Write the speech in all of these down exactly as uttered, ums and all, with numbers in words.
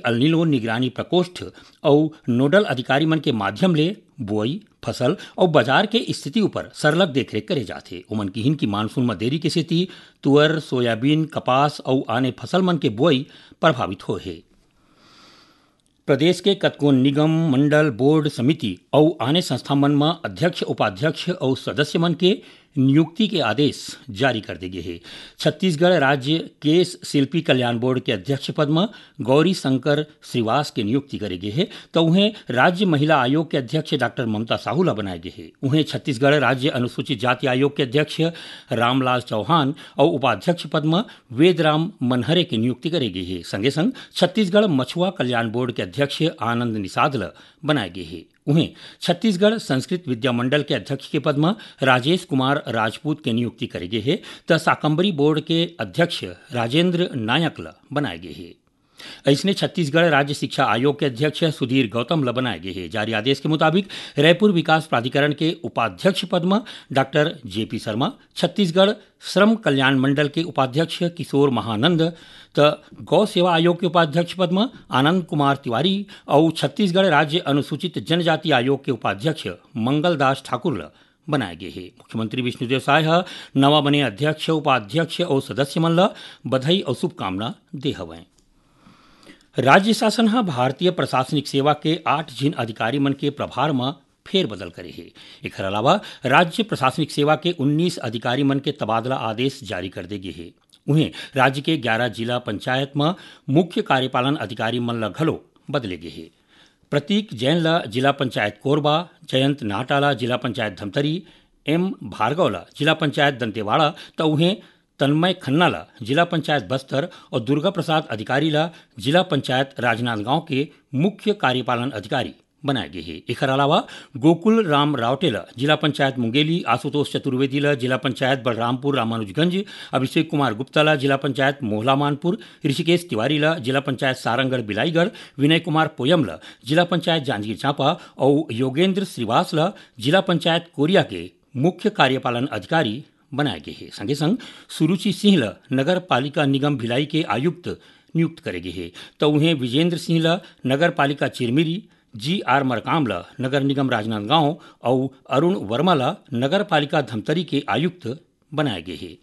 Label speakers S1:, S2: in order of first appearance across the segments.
S1: El Niño निगरानी प्रकोष्ठ और नोडल अधिकारी मन के माध्यम ले बुआई फसल और बाजार के स्थिति ऊपर सरलग देखरेख करे जाथे। ओमन किहिन की मानसून में देरी के सेती तुअर, सोयाबीन, कपास और आने फसल मन के बुआई प्रभावित होए हे। प्रदेश के कतको निगम, मंडल, बोर्ड, समिति और आने संस्था मन में अध्यक्ष, उपाध्यक्ष और सदस्य मन के नियुक्ति के आदेश जारी कर दिए हैं। छत्तीसगढ़ राज्य केस शिल्पी कल्याण बोर्ड के अध्यक्ष पद में गौरी शंकर श्रीवास के नियुक्ति करे गए हैं, तो उन्हें राज्य महिला आयोग के अध्यक्ष डॉक्टर ममता साहू ला बनाए गए हैं। उन्हें छत्तीसगढ़ राज्य अनुसूचित जाति आयोग के अध्यक्ष रामलाल चौहान और उपाध्यक्ष पद में वेदराम मनहरे की नियुक्ति करे गई है। संगे संग छत्तीसगढ़ मछुआ कल्याण बोर्ड के अध्यक्ष आनंद निषाद ला बनाए गए हैं। उन्हें छत्तीसगढ़ संस्कृत विद्या मंडल के अध्यक्ष के पद में राजेश कुमार राजपूत के नियुक्ति करे गए हैं, तो साकंबरी बोर्ड के अध्यक्ष राजेंद्र नायक ला बनाए गए हैं। ऐसने छत्तीसगढ़ राज्य शिक्षा आयोग के अध्यक्ष सुधीर गौतम ला बनाए गए हैं। जारी आदेश के मुताबिक रायपुर विकास प्राधिकरण के उपाध्यक्ष पद में डॉक्टर जेपी शर्मा, छत्तीसगढ़ श्रम कल्याण मंडल के उपाध्यक्ष किशोर महानंद, तो गौ सेवा आयोग के उपाध्यक्ष पद में आनंद कुमार तिवारी और छत्तीसगढ़ राज्य अनुसूचित जनजाति आयोग के उपाध्यक्ष मंगलदास ठाकुर ला बनाए गए हैं। मुख्यमंत्री विष्णुदेव साय नवा बने अध्यक्ष, उपाध्यक्ष और सदस्य मन ला बधाई और शुभकामना दे हवै। राज्य शासन हा भारतीय प्रशासनिक सेवा के आठ जिन अधिकारी मन के प्रभार में फेरबदल करे है। एकर अलावा राज्य प्रशासनिक सेवा के उन्नीस अधिकारी मन के तबादला आदेश जारी कर दे गए है। उन्हें राज्य के ग्यारह जिला पंचायत में मुख्य कार्यपालन अधिकारी मन ला घलो बदले गए है। प्रतीक जैन ला जिला पंचायत कोरबा, जयंत नाहटा ला जिला पंचायत धमतरी, एम भार्गव ला जिला पंचायत दंतेवाड़ा, तो उन्हें तन्मय खन्ना ला जिला पंचायत बस्तर और दुर्गा प्रसाद अधिकारी ला जिला पंचायत राजनांदगांव के मुख्य कार्यपालन अधिकारी बनाए गए हैं। एकर अलावा गोकुल राम रावटे ला जिला पंचायत मुंगेली, आशुतोष चतुर्वेदी ला जिला पंचायत बलरामपुर रामानुजगंज, अभिषेक कुमार गुप्ता ला जिला पंचायत मोहला मानपुर, ऋषिकेश तिवारी ला जिला पंचायत सारंगढ़ बिलाईगढ़, विनय कुमार पोयम ला जिला पंचायत जांजगीर चांपा और योगेंद्र श्रीवास ला जिला पंचायत कोरिया के मुख्य कार्यपालन अधिकारी बनाए गए हैं। संगे संग सुरुचि सिंह ला नगर पालिका निगम भिलाई के आयुक्त नियुक्त करे गए हैं, तो उन्हें विजेंद्र सिंह ला नगर पालिका चिरमिरी, जी आर मरकाम ला नगर निगम राजनांदगांव और अरुण वर्मा ला नगर पालिका धमतरी के आयुक्त बनाए गए हैं।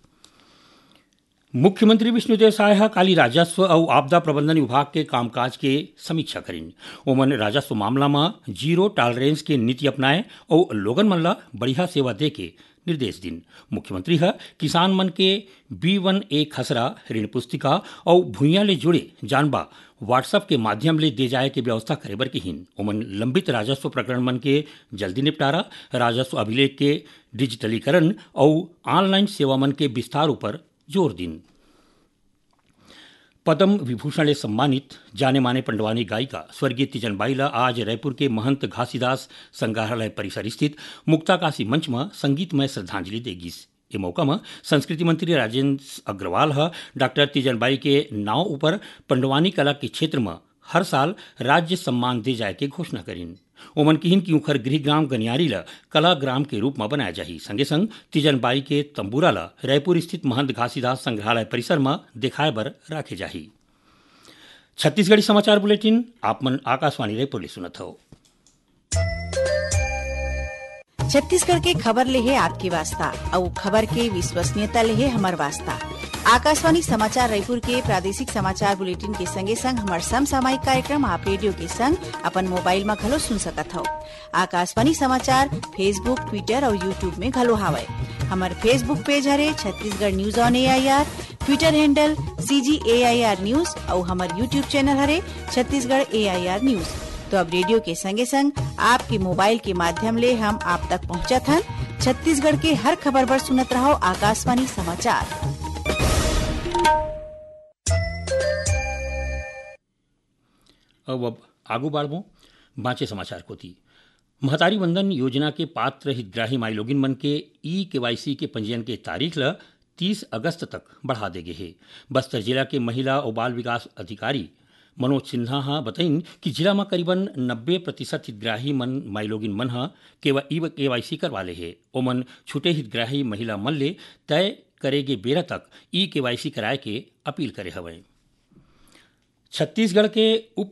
S1: मुख्यमंत्री विष्णुदेव साय काली राजस्व और आपदा प्रबंधन विभाग के कामकाज के समीक्षा करें। ओमन राजस्व मामला में जीरो टॉलरेंस के नीति अपनाए और लोगन मन ला बढ़िया सेवा दे के निर्देश दिन। मुख्यमंत्री है किसान मन के बी वन ए खसरा ऋण पुस्तिका और भूइयां ले जुड़े जानबा व्हाट्सएप के माध्यम ले दे जाए के व्यवस्था करे बर किहिन। ओमन लंबित राजस्व प्रकरण मन के जल्दी निपटारा, राजस्व अभिलेख के डिजिटलीकरण और ऑनलाइन सेवा मन के विस्तार ऊपर जोर दिन। पद्म विभूषण से सम्मानित जाने माने पंडवानी गायिका स्वर्गीय तीजन बाई ला आज रायपुर के महंत घासीदास संग्रहालय परिसर स्थित मुक्ताकाशी मंच में संगीतमय श्रद्धांजलि देगी। ये मौका में संस्कृति मंत्री राजेंद्र अग्रवाल हा डॉक्टर तीजन बाई के नाव ऊपर पंडवानी कला के क्षेत्र में हर साल राज्य सम्मान दे जाए के घोषणा करीन। ओमन किहिन की उखर गृह ग्राम गनियारी ला कला ग्राम के रूप में बनाया जाही। संगे संग तीजन बाई के तंबूरा ला रायपुर स्थित महंत घासीदास संग्रहालय परिसर में दिखाए बर राखे जाही। छत्तीसगढ़ी समाचार बुलेटिन आप मन आकाशवाणी रायपुर ले सुनत हो।
S2: छत्तीसगढ़ के खबर ले है आपकी वास्ता और खबर के विश्वसनीयता ले है हमार वास्ता। आकाशवाणी समाचार रायपुर के प्रादेशिक समाचार बुलेटिन के संगे संग हमार समसामयिक कार्यक्रम आप रेडियो के संग अपन मोबाइल में घलो सुन सकत हो। आकाशवाणी समाचार फेसबुक, ट्विटर और यूट्यूब में घलो हावय। हमार फेसबुक पेज हरे Chhattisgarh news on A I R, Twitter handle सी जी ए आई आर न्यूज और हमार यूट्यूब चैनल हरे छत्तीसगढ़ ए आई आर न्यूज। तो अब रेडियो के संगे संग आपके मोबाइल के माध्यम ले हम आप तक पहुंचत हन। छत्तीसगढ़ के हर खबर पर सुनत रहो आकाशवाणी समाचार।
S1: अब अब आगू बढ़बो बाँचे समाचार कोती। महतारी वंदन योजना के पात्र हितग्राही माई लोगिन मन के ई केवाईसी के पंजीयन के तारीख ला तीस अगस्त तक बढ़ा दे गए है। बस्तर जिला के महिला और बाल विकास अधिकारी मनोज सिन्हा हा बताइन कि जिला में करीबन नब्बे प्रतिशत हितग्राही मन माई लोगिन मन हा केवाईसी करवा ले है। ओमन छूटे हितग्राही महिला मन ले तय करेगे बेरा तक ई केवाईसी कराए के अपील करे हवै। छत्तीसगढ़ के उप